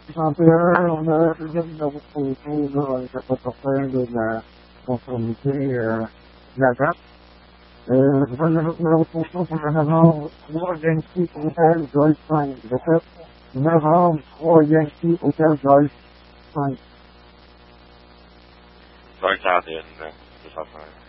61, on a plusieurs numéros de photos, là, j'étais pas certain de la conformité de la date. Je vais le numéro de photo pour le novembre 3 Yankee Hotel Golf 5. Je fais novembre 3 Yankee Hotel Golf 5. 21, 205.